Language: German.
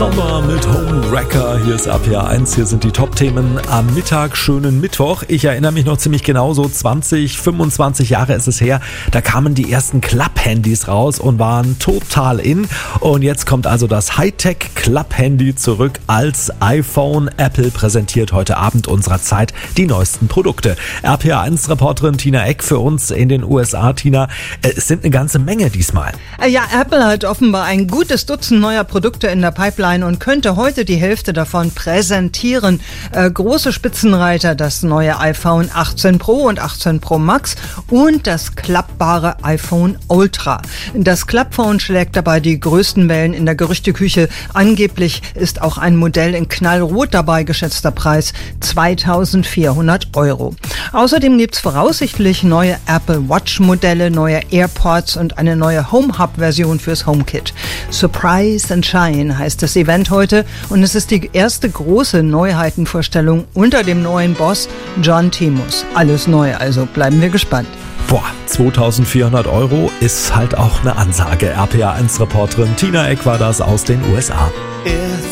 Sommer mit Homewrecker. Hier ist RPA 1, hier sind die Top-Themen am Mittag. Schönen Mittwoch. Ich erinnere mich noch ziemlich genau, so 20, 25 Jahre ist es her. Da kamen die ersten Klapp-Handys raus und waren total in. Und jetzt kommt also das Hightech-Klapp-Handy zurück als iPhone. Apple präsentiert heute Abend unserer Zeit die neuesten Produkte. RPA 1-Reporterin Tina Eck für uns in den USA. Tina, es sind eine ganze Menge diesmal. Ja, Apple hat offenbar ein gutes Dutzend neuer Produkte in der Pipeline und könnte heute die Hälfte davon präsentieren. Große Spitzenreiter, das neue iPhone 18 Pro und 18 Pro Max und das klappbare iPhone Ultra. Das Klappphone schlägt dabei die größten Wellen in der Gerüchteküche. Angeblich ist auch ein Modell in knallrot dabei, geschätzter Preis 2.400 €. Außerdem gibt's voraussichtlich neue Apple Watch Modelle, neue AirPods und eine neue Home Hub Version fürs HomeKit. Surprise and Shine heißt das Event heute und es ist die erste große Neuheitenvorstellung unter dem neuen Boss John Timus. Alles neu, also bleiben wir gespannt. 2.400 € ist halt auch eine Ansage. RPA 1-Reporterin Tina Eck war das aus den USA.